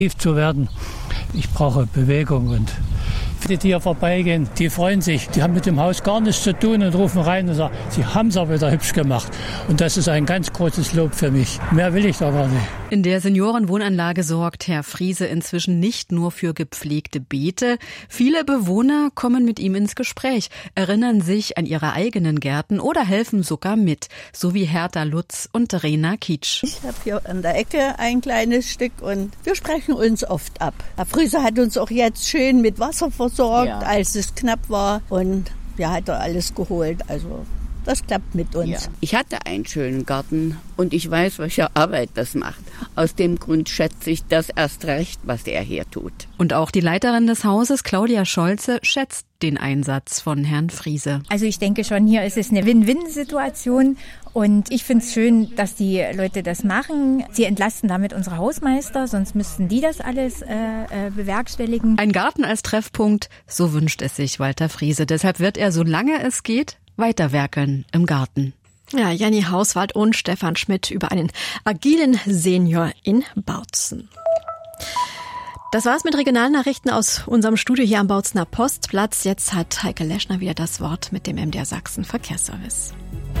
zu werden. Ich brauche Bewegung und die hier vorbeigehen, die freuen sich. Die haben mit dem Haus gar nichts zu tun und rufen rein und sagen, sie haben es aber wieder hübsch gemacht. Und das ist ein ganz großes Lob für mich. Mehr will ich da gar nicht. In der Seniorenwohnanlage sorgt Herr Friese inzwischen nicht nur für gepflegte Beete. Viele Bewohner kommen mit ihm ins Gespräch, erinnern sich an ihre eigenen Gärten oder helfen sogar mit. So wie Hertha Lutz und Rena Kietsch. Ich habe hier an der Ecke ein kleines Stück und wir sprechen uns oft ab. Herr Friese hat uns auch jetzt schön mit Wasser versorgt, als es knapp war. Und hat er alles geholt. Also das klappt mit uns. Ja. Ich hatte einen schönen Garten und ich weiß, welche Arbeit das macht. Aus dem Grund schätze ich das erst recht, was er hier tut. Und auch die Leiterin des Hauses, Claudia Scholze, schätzt den Einsatz von Herrn Friese. Also ich denke schon, hier ist es eine Win-Win-Situation. Und ich finde es schön, dass die Leute das machen. Sie entlasten damit unsere Hausmeister, sonst müssten die das alles bewerkstelligen. Ein Garten als Treffpunkt, so wünscht es sich Walter Friese. Deshalb wird er, solange es geht, weiterwerkeln im Garten. Ja, Jenny Hauswald und Stefan Schmidt über einen agilen Senior in Bautzen. Das war's mit Regionalnachrichten aus unserem Studio hier am Bautzener Postplatz. Jetzt hat Heike Leschner wieder das Wort mit dem MDR Sachsen Verkehrsservice.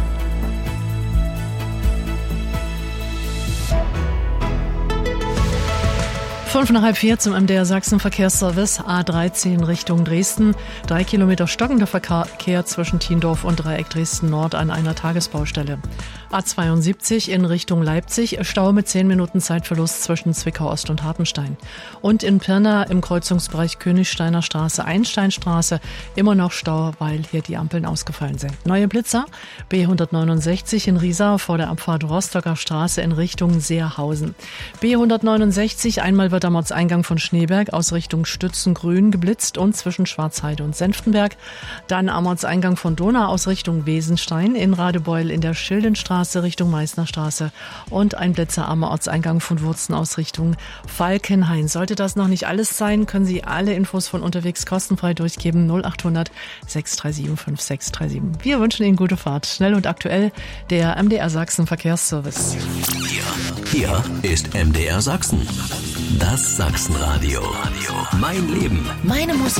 3:55 zum MDR Sachsen Verkehrsservice. A13 Richtung Dresden. 3 Kilometer stockender Verkehr zwischen Thiendorf und Dreieck Dresden Nord an einer Tagesbaustelle. A72 in Richtung Leipzig. Stau mit 10 Minuten Zeitverlust zwischen Zwickau Ost und Hartenstein. Und in Pirna im Kreuzungsbereich Königsteiner Straße, Einsteinstraße immer noch Stau, weil hier die Ampeln ausgefallen sind. Neue Blitzer. B169 in Riesa vor der Abfahrt Rostocker Straße in Richtung Seerhausen. B169 einmal wird am Ortseingang von Schneeberg aus Richtung Stützengrün geblitzt und zwischen Schwarzheide und Senftenberg. Dann am Ortseingang von Donau aus Richtung Wesenstein, in Radebeul in der Schildenstraße Richtung Meißnerstraße und ein Blitzer am Ortseingang von Wurzen aus Richtung Falkenhain. Sollte das noch nicht alles sein, können Sie alle Infos von unterwegs kostenfrei durchgeben. 0800 637 5637. Wir wünschen Ihnen gute Fahrt. Schnell und aktuell der MDR Sachsen Verkehrsservice. Hier ist MDR Sachsen. Das Sachsenradio. Mein Leben. Meine Musik.